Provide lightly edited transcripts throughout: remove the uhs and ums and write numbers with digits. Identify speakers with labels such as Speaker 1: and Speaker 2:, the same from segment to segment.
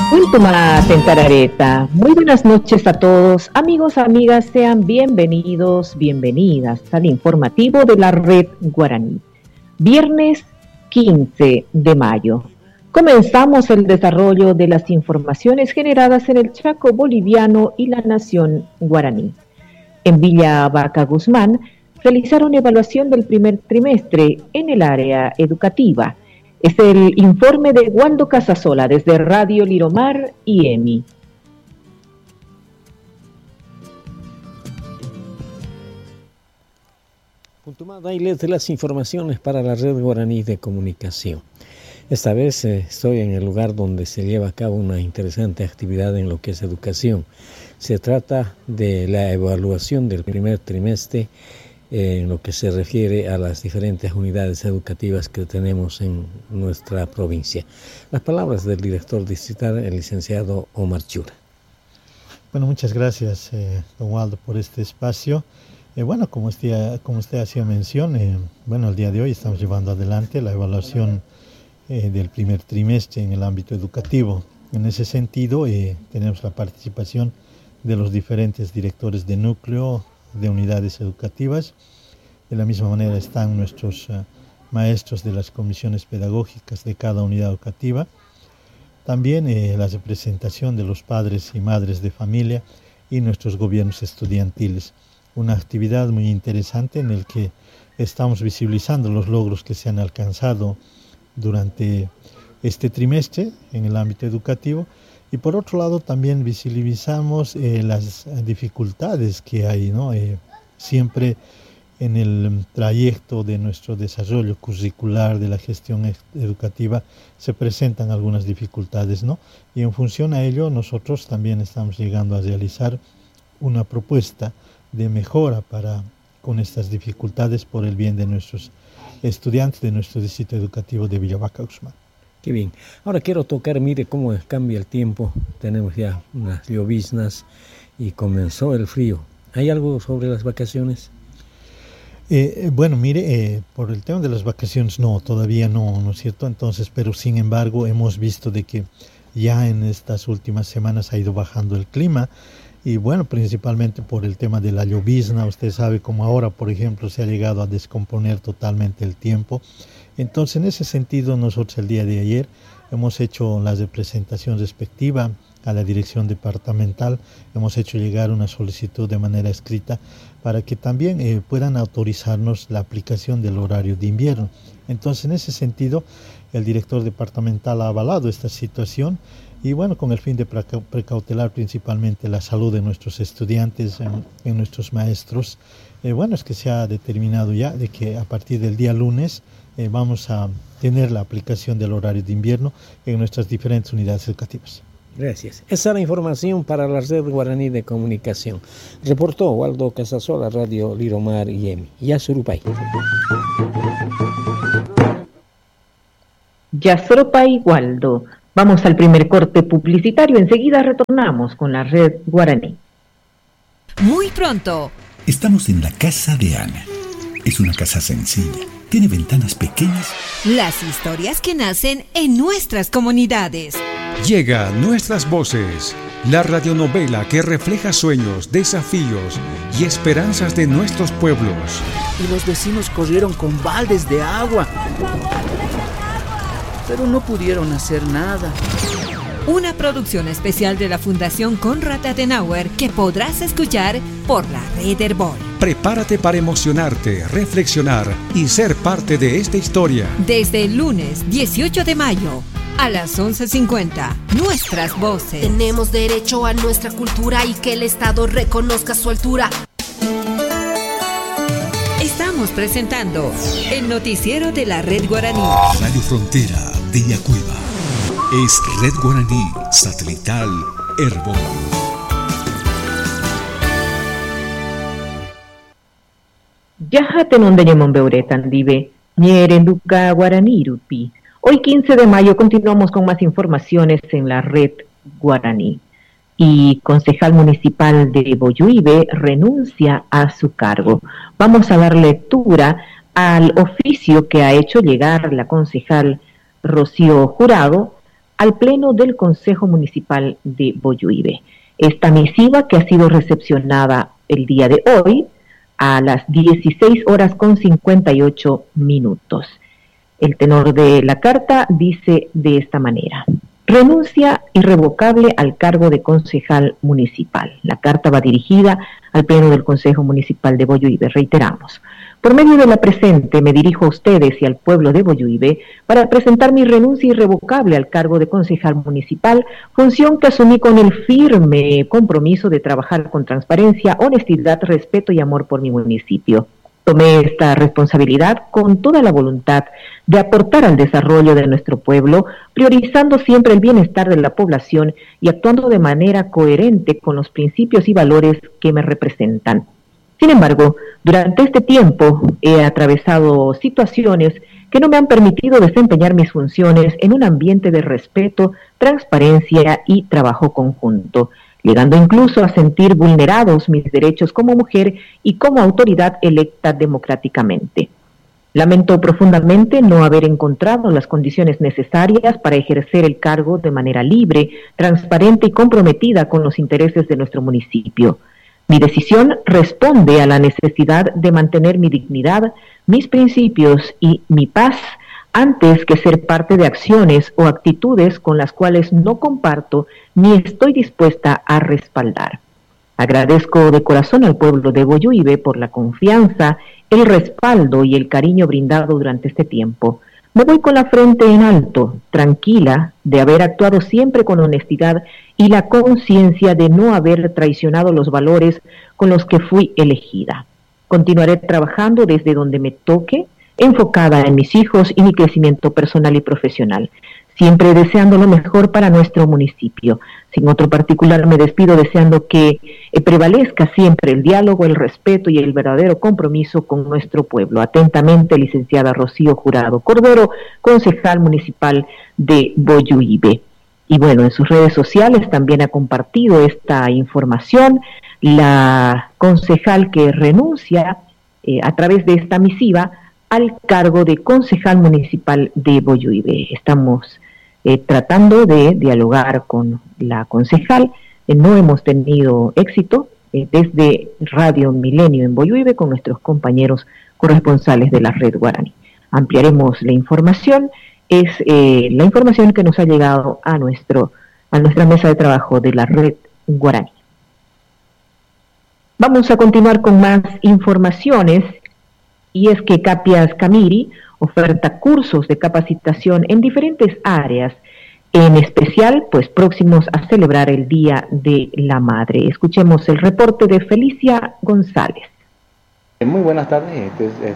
Speaker 1: Ultima Tentarareta. Muy buenas noches a todos, amigos, amigas, sean bienvenidos, bienvenidas al informativo de la Red Guaraní. Viernes 15 de mayo. Comenzamos el desarrollo de las informaciones generadas en el Chaco boliviano y la nación guaraní. En Villa Vaca Guzmán realizaron evaluación del primer trimestre en el área educativa. Es el informe de Waldo Casasola desde Radio Liromar y EMI.
Speaker 2: Puntumada de las informaciones para la Red Guaraní de Comunicación. Esta vez estoy en el lugar donde se lleva a cabo una interesante actividad en lo que es educación. Se trata de la evaluación del primer trimestre en lo que se refiere a las diferentes unidades educativas que tenemos en nuestra provincia. Las palabras del director distrital, el licenciado Omar Chura.
Speaker 3: Bueno, muchas gracias, don Waldo, por este espacio. Como usted hacía mención, el día de hoy estamos llevando adelante la evaluación del primer trimestre en el ámbito educativo. En ese sentido, tenemos la participación de los diferentes directores de núcleo, de unidades educativas. De la misma manera están nuestros maestros de las comisiones pedagógicas de cada unidad educativa. También la representación de los padres y madres de familia y nuestros gobiernos estudiantiles. Una actividad muy interesante en el que estamos visibilizando los logros que se han alcanzado durante este trimestre en el ámbito educativo. Y por otro lado también visibilizamos las dificultades que hay, ¿no? Siempre en el trayecto de nuestro desarrollo curricular de la gestión educativa se presentan algunas dificultades, ¿no? Y en función a ello nosotros también estamos llegando a realizar una propuesta de mejora con estas dificultades por el bien de nuestros estudiantes de nuestro distrito educativo de Villa Vaca Guzmán.
Speaker 2: Qué bien. Ahora quiero tocar, mire cómo cambia el tiempo. Tenemos ya unas lloviznas y comenzó el frío. ¿Hay algo sobre las vacaciones?
Speaker 3: Por el tema de las vacaciones no, todavía no, ¿no es cierto? Entonces, pero sin embargo hemos visto de que ya en estas últimas semanas ha ido bajando el clima. Y principalmente por el tema de la llovizna. Usted sabe como ahora, por ejemplo, se ha llegado a descomponer totalmente el tiempo. Entonces, en ese sentido, nosotros el día de ayer hemos hecho la representación respectiva a la dirección departamental. Hemos hecho llegar una solicitud de manera escrita para que también puedan autorizarnos la aplicación del horario de invierno. Entonces, en ese sentido, el director departamental ha avalado esta situación y con el fin de precautelar principalmente la salud de nuestros estudiantes, en nuestros maestros, es que se ha determinado ya de que a partir del día lunes vamos a tener la aplicación del horario de invierno en nuestras diferentes unidades educativas.
Speaker 2: Gracias. Esa es la información para la Red Guaraní de Comunicación. Reportó Waldo Casasola, Radio Liromar y EMI. Yasurupay.
Speaker 1: Yasurupay, Waldo. Vamos al primer corte publicitario. Enseguida retornamos con la Red Guaraní.
Speaker 4: Muy pronto.
Speaker 5: Estamos en la casa de Ana. Es una casa sencilla. Tiene ventanas pequeñas.
Speaker 4: Las historias que nacen en nuestras comunidades.
Speaker 6: Llega Nuestras Voces, la radionovela que refleja sueños, desafíos y esperanzas de nuestros pueblos.
Speaker 7: Y los vecinos corrieron con baldes de agua, pero no pudieron hacer nada.
Speaker 4: Una producción especial de la Fundación Konrad Adenauer que podrás escuchar por la red Herbol.
Speaker 6: Prepárate para emocionarte, reflexionar y ser parte de esta historia.
Speaker 4: Desde el lunes 18 de mayo a las 11:50. Nuestras Voces.
Speaker 8: Tenemos derecho a nuestra cultura y que el Estado reconozca su altura.
Speaker 4: Estamos presentando el noticiero de la Red Guaraní.
Speaker 5: Radio Frontera de Yacuiba. Es Red Guaraní Satelital Herbol.
Speaker 1: Yajatenondeyemon beuretan dive, ñerenduca guaranirupi. Hoy 15 de mayo continuamos con más informaciones en la Red Guaraní. Y concejal municipal de Boyuibe renuncia a su cargo. Vamos a dar lectura al oficio que ha hecho llegar la concejal Rocío Jurado al Pleno del Consejo Municipal de Boyuibe. Esta misiva, que ha sido recepcionada el día de hoy a las 16:58. El tenor de la carta dice de esta manera: renuncia irrevocable al cargo de concejal municipal. La carta va dirigida al Pleno del Consejo Municipal de Boyuibe. Reiteramos: por medio de la presente me dirijo a ustedes y al pueblo de Boyuibe para presentar mi renuncia irrevocable al cargo de concejal municipal, función que asumí con el firme compromiso de trabajar con transparencia, honestidad, respeto y amor por mi municipio. Tomé esta responsabilidad con toda la voluntad de aportar al desarrollo de nuestro pueblo, priorizando siempre el bienestar de la población y actuando de manera coherente con los principios y valores que me representan. Sin embargo, durante este tiempo he atravesado situaciones que no me han permitido desempeñar mis funciones en un ambiente de respeto, transparencia y trabajo conjunto, llegando incluso a sentir vulnerados mis derechos como mujer y como autoridad electa democráticamente. Lamento profundamente no haber encontrado las condiciones necesarias para ejercer el cargo de manera libre, transparente y comprometida con los intereses de nuestro municipio. Mi decisión responde a la necesidad de mantener mi dignidad, mis principios y mi paz antes que ser parte de acciones o actitudes con las cuales no comparto ni estoy dispuesta a respaldar. Agradezco de corazón al pueblo de Boyuibe por la confianza, el respaldo y el cariño brindado durante este tiempo. Me voy con la frente en alto, tranquila de haber actuado siempre con honestidad y la conciencia de no haber traicionado los valores con los que fui elegida. Continuaré trabajando desde donde me toque, enfocada en mis hijos y mi crecimiento personal y profesional, siempre deseando lo mejor para nuestro municipio. Sin otro particular, me despido deseando que prevalezca siempre el diálogo, el respeto y el verdadero compromiso con nuestro pueblo. Atentamente, licenciada Rocío Jurado Cordero, concejal municipal de Boyuibe. Y bueno, en sus redes sociales también ha compartido esta información la concejal que renuncia a través de esta misiva al cargo de concejal municipal de Boyuibe. Estamos tratando de dialogar con la concejal. No hemos tenido éxito desde Radio Milenio en Boyuibe con nuestros compañeros corresponsales de la Red Guaraní. Ampliaremos la información. Es la información que nos ha llegado a nuestra mesa de trabajo de la Red Guaraní. Vamos a continuar con más informaciones, y es que Capias Camiri oferta cursos de capacitación en diferentes áreas, en especial pues próximos a celebrar el Día de la Madre. Escuchemos el reporte de Felicia González.
Speaker 9: Muy buenas tardes,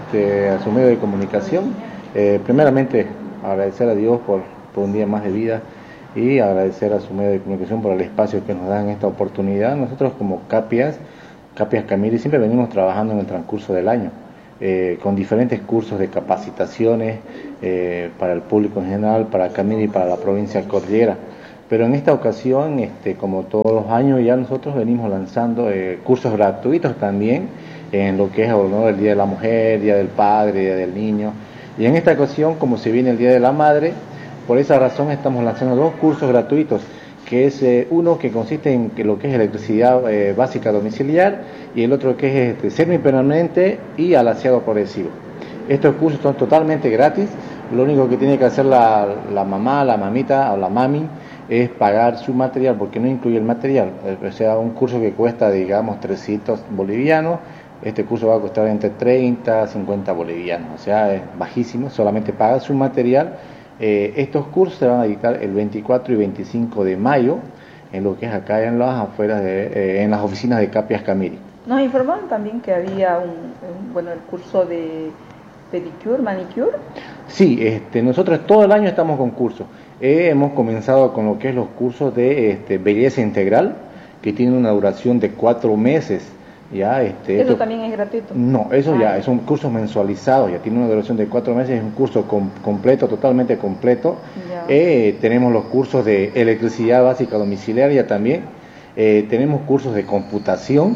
Speaker 9: a su medio de comunicación. Primeramente agradecer a Dios por un día más de vida y agradecer a su medio de comunicación por el espacio que nos dan esta oportunidad. Nosotros como Capias Camiri siempre venimos trabajando en el transcurso del año, con diferentes cursos de capacitaciones para el público en general, para Camiri y para la provincia cordillera. Pero en esta ocasión, como todos los años, ya nosotros venimos lanzando cursos gratuitos también en lo que es el Día de la Mujer, Día del Padre, Día del Niño. Y en esta ocasión, como se viene el Día de la Madre, por esa razón estamos lanzando 2 cursos gratuitos, que es uno que consiste en lo que es electricidad básica domiciliar y el otro que es semipermanente y alaciado progresivo. Estos cursos son totalmente gratis. Lo único que tiene que hacer la mamá, la mamita o la mami es pagar su material, porque no incluye el material. O sea, un curso que cuesta, digamos, 300 bolivianos, este curso va a costar entre 30 a 50 bolivianos. O sea, es bajísimo, solamente paga su material. Estos cursos se van a dictar el 24 y 25 de mayo, en lo que es acá en las afueras, en las oficinas de Capias Camiri.
Speaker 10: Nos informaron también que había el curso de pedicure, manicure.
Speaker 9: Sí, nosotros todo el año estamos con cursos. Hemos comenzado con lo que es los cursos de belleza integral, que tienen una duración de 4 meses. Ya,
Speaker 10: ¿Eso también es gratuito?
Speaker 9: No, eso ya son cursos mensualizados, ya tiene una duración de 4 meses, es un curso completo, totalmente completo. Tenemos los cursos de electricidad básica domiciliaria también, tenemos cursos de computación,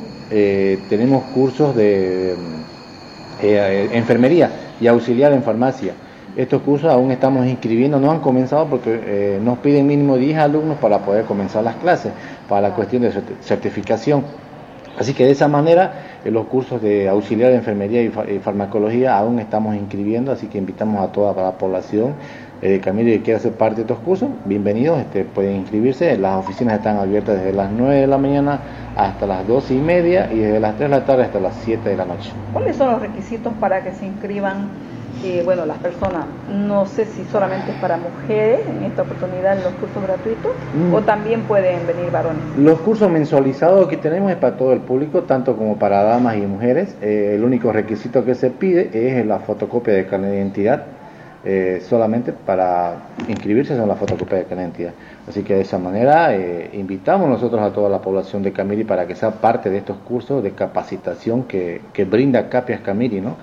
Speaker 9: tenemos cursos de enfermería y auxiliar en farmacia. Estos cursos aún estamos inscribiendo, no han comenzado porque nos piden mínimo 10 alumnos para poder comenzar las clases, para la cuestión de certificación. Así que de esa manera los cursos de auxiliar de enfermería y farmacología aún estamos inscribiendo, así que invitamos a toda la población de Camiri que quiera ser parte de estos cursos, bienvenidos, pueden inscribirse. Las oficinas están abiertas desde las 9 de la mañana hasta las 12:30 y desde las 3 de la tarde hasta las 7 de la noche.
Speaker 10: ¿Cuáles son los requisitos para que se inscriban las personas? No sé si solamente es para mujeres en esta oportunidad los cursos gratuitos o también pueden venir varones.
Speaker 9: Los cursos mensualizados que tenemos es para todo el público, tanto como para damas y mujeres. El único requisito que se pide es la fotocopia de carnet de identidad. Solamente para inscribirse son la fotocopia de carnet de identidad. Así que de esa manera invitamos nosotros a toda la población de Camiri para que sea parte de estos cursos de capacitación que brinda Capias Camiri, ¿no?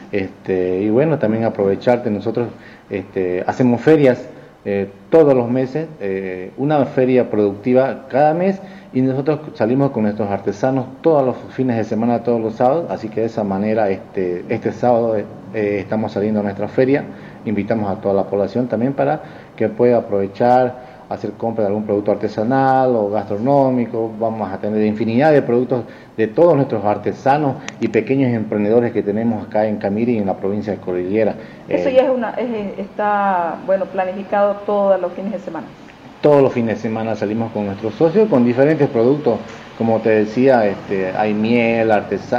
Speaker 9: Y bueno, también aprovecharte, nosotros hacemos ferias todos los meses, una feria productiva cada mes, y nosotros salimos con nuestros artesanos todos los fines de semana, todos los sábados, así que de esa manera este sábado estamos saliendo a nuestra feria. Invitamos a toda la población también para que pueda aprovechar, hacer compra de algún producto artesanal o gastronómico. Vamos a tener infinidad de productos de todos nuestros artesanos y pequeños emprendedores que tenemos acá en Camiri y en la provincia de Cordillera.
Speaker 10: Eso ya está planificado todos los fines de semana.
Speaker 9: Todos los fines de semana salimos con nuestros socios con diferentes productos, como te decía, hay miel,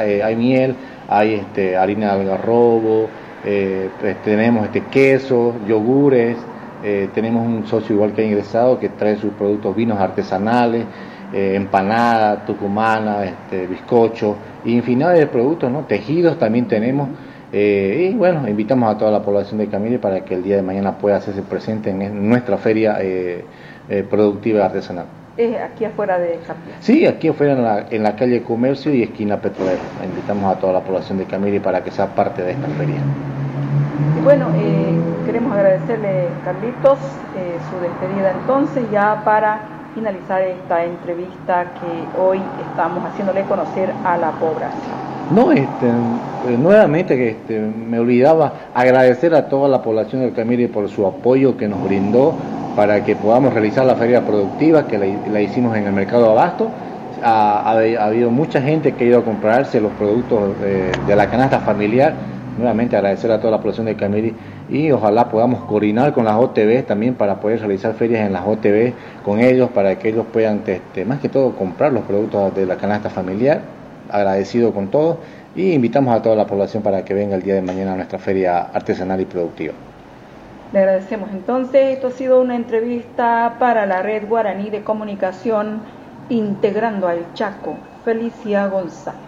Speaker 9: hay harina de algarrobo, tenemos queso, yogures. Tenemos un socio igual que ha ingresado que trae sus productos, vinos artesanales, empanada tucumana, bizcocho, y infinidad de productos, ¿no? Tejidos también tenemos, y bueno, invitamos a toda la población de Camiri para que el día de mañana pueda hacerse presente en nuestra feria productiva artesanal.
Speaker 10: ¿Es aquí afuera de Capias?
Speaker 9: Sí, aquí afuera en la calle Comercio y esquina Petrolera. Invitamos a toda la población de Camiri para que sea parte de esta feria.
Speaker 10: Y bueno, queremos agradecerle, Carlitos, su despedida entonces, ya para finalizar esta entrevista que hoy estamos haciéndole conocer a la población.
Speaker 9: No, nuevamente me olvidaba agradecer a toda la población del Camiri por su apoyo que nos brindó para que podamos realizar la feria productiva que la hicimos en el mercado Abasto. Ha habido mucha gente que ha ido a comprarse los productos de la canasta familiar. Nuevamente agradecer a toda la población de Camiri y ojalá podamos coordinar con las OTB también para poder realizar ferias en las OTB con ellos, para que ellos puedan más que todo comprar los productos de la canasta familiar. Agradecido con todos y invitamos a toda la población para que venga el día de mañana a nuestra feria artesanal y productiva.
Speaker 10: Le agradecemos entonces. Esto ha sido una entrevista para la Red Guaraní de Comunicación Integrando al Chaco. Felicia González.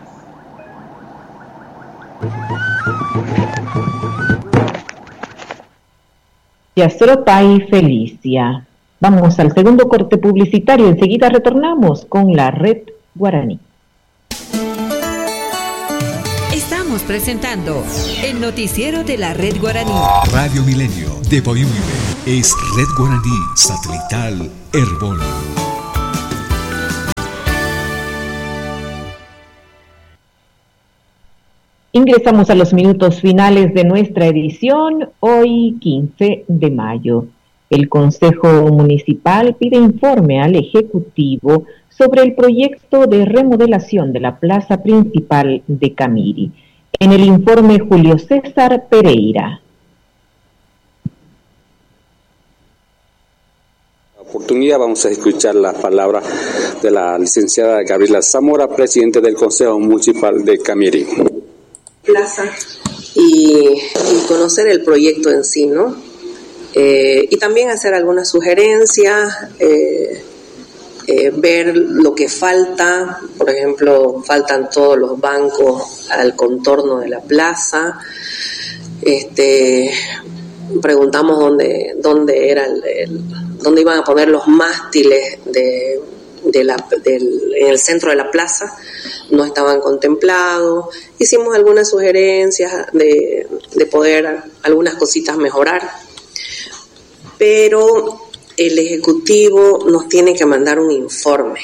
Speaker 1: Yastropa y Felicia. Vamos al segundo corte publicitario. Enseguida retornamos con la Red Guaraní.
Speaker 4: Estamos presentando el noticiero de la Red Guaraní.
Speaker 5: Radio Milenio de Boyuibe es Red Guaraní Satelital Herbol.
Speaker 1: Ingresamos a los minutos finales de nuestra edición, hoy 15 de mayo. El Consejo Municipal pide informe al Ejecutivo sobre el proyecto de remodelación de la plaza principal de Camiri. En el informe, Julio César Pereira.
Speaker 11: Oportunidad vamos a escuchar las palabras de la licenciada Gabriela Zamora, presidente del Consejo Municipal de Camiri.
Speaker 12: Plaza y conocer el proyecto en sí, ¿no? Y también hacer algunas sugerencias, ver lo que falta. Por ejemplo, faltan todos los bancos al contorno de la plaza. Preguntamos dónde era dónde iban a poner los mástiles en el centro de la plaza. No estaban contemplados. Hicimos algunas sugerencias de poder algunas cositas mejorar, pero el Ejecutivo nos tiene que mandar un informe,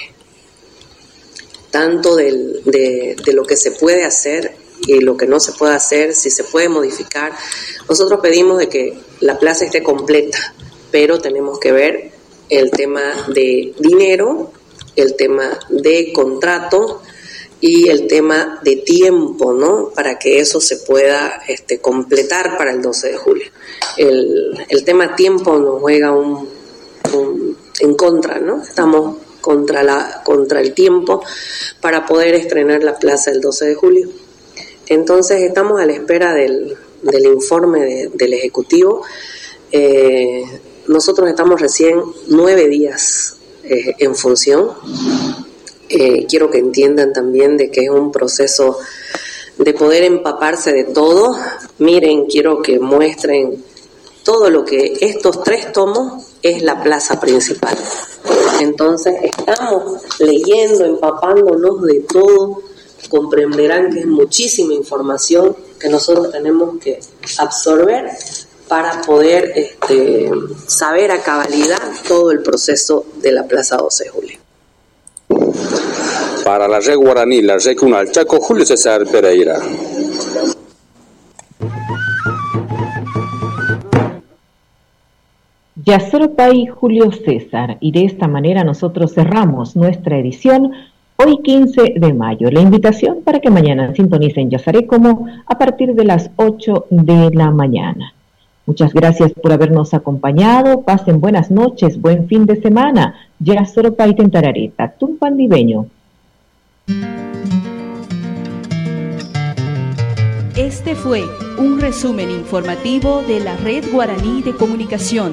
Speaker 12: tanto de lo que se puede hacer y lo que no se puede hacer, si se puede modificar. Nosotros pedimos de que la plaza esté completa, pero tenemos que ver el tema de dinero, el tema de contrato y el tema de tiempo, ¿no? Para que eso se pueda completar para el 12 de julio. El tema tiempo nos juega en contra, ¿no? Estamos contra el tiempo para poder estrenar la plaza el 12 de julio. Entonces estamos a la espera del informe del Ejecutivo. Nosotros estamos recién 9 días en función. Quiero que entiendan también de que es un proceso de poder empaparse de todo. Miren, quiero que muestren todo lo que estos 3 tomos es la plaza principal. Entonces estamos leyendo, empapándonos de todo. Comprenderán que es muchísima información que nosotros tenemos que absorber para poder saber a cabalidad todo el proceso de la Plaza 12 de Julio.
Speaker 11: Para la red guaraní, la red Cunal Chaco, Julio César Pereira.
Speaker 1: Yasoropay Julio César, y de esta manera nosotros cerramos nuestra edición hoy 15 de mayo. La invitación para que mañana sintonicen Yasaré como a partir de las 8 de la mañana. Muchas gracias por habernos acompañado. Pasen buenas noches, buen fin de semana. Yasoropay Tentarareta, Tumpandibeño.
Speaker 13: Este fue un resumen informativo de la Red Guaraní de Comunicación.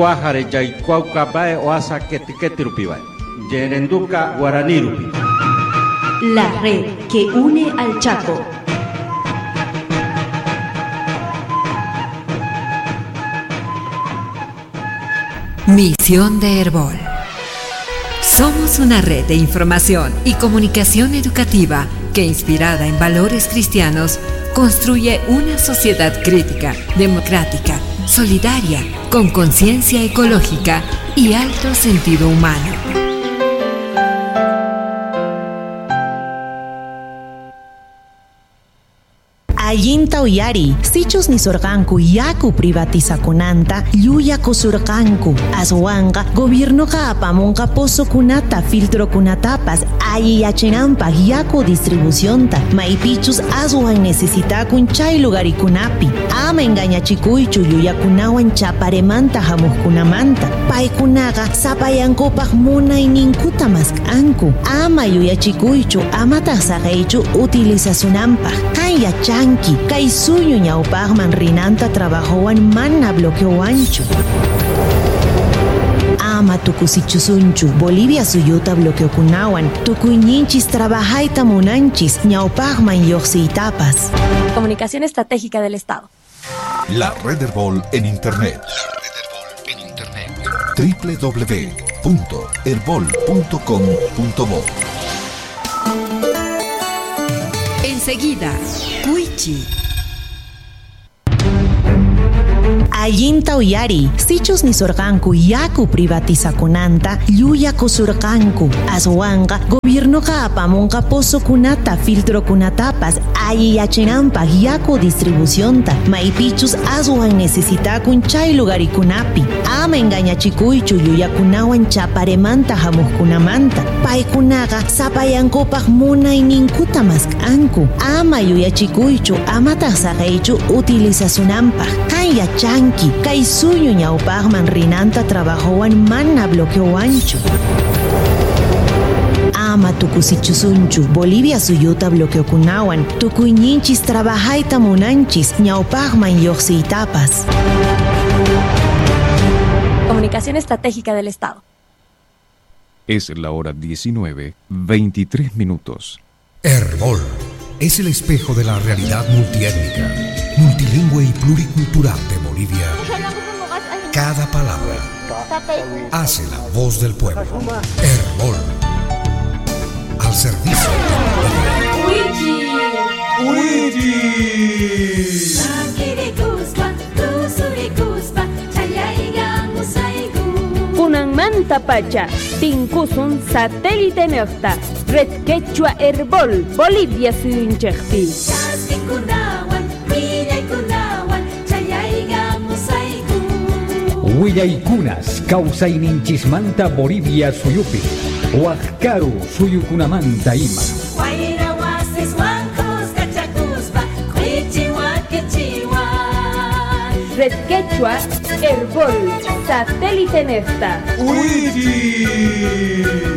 Speaker 13: La red que une al Chaco.
Speaker 4: Misión de Herbol. Somos una red de información y comunicación educativa que, inspirada en valores cristianos, construye una sociedad crítica, democrática, solidaria, con conciencia ecológica y alto sentido humano.
Speaker 14: Allinta uyari, sichus nisorqanku yaku privatizakunanta, llullakusurqanku. Aswanga, gobiernoqa apamunqa pozokunata, filtrokunatapas, alliyachinanpaq yaku distribucionta. Maypichus aswan necesitakun chay lugarikunapi. Ama engañachikuychu llullakunawan chaparemanta hamuqkunamanta. Paykunaqa sapayankupaq munayninkuta maskanku. Ama lluyachikuychu, amataq saqaychu utilizasunanpaq. Kan yachanki kay suyo ñawpaqman rinanta trabajowan mana bloqueowanchu. Ama tukusichusunchu Bolivia suyuta bloqueokunawan tukuyninchis trabajayta munanchis ñawpaqman lluqsiytapas.
Speaker 15: Comunicación Estratégica del Estado.
Speaker 5: La Red Herbol en Internet. www.herbol.com.bo.
Speaker 4: Enseguida, Cuichi.
Speaker 14: Allinta uyari, sichus nisorqanku yaku privatizakunanta, llullakusurqanku. Aswanga, gobiernoqa apamunqa pozokunata, filtrokunatapas, alliyachinanpaq yaku distribucionta. Maypichus aswan necesitakun chay lugarikunapi. Ama engañachikuychu llullakunawan chaparemanta hamuqkunamanta. Paykunaqa sapayankupaq munayninkuta maskanku. Ama lluyachikuychu, amataq saqaychu utilizasunanpaq. Kan yachanki kay suyo ñawpaqman rinanta trabajowan mana bloqueowanchu. Ama tukusichusunchu Bolivia suyuta bloqueokunawan tukuyninchis trabajayta munanchis ñawpaqman lluqsiytapas.
Speaker 15: Comunicación Estratégica del Estado.
Speaker 6: Es la hora 19:23.
Speaker 5: Herbol es el espejo de la realidad multiétnica, multilingüe y pluricultural de Bolivia. Cada palabra hace la voz del pueblo. Herbol, al servicio
Speaker 13: Kunanmanta pacha, tinkusun satélite neuta, Red Quechua Herbol, Bolivia suyunchekpi.
Speaker 16: Huillaykunas, Causaininchismanta Bolivia suyupi, Huascaru suyukunamanta ima.
Speaker 13: Red Quechua, Herbol, Satélite Nesta.
Speaker 17: ¡Uichi!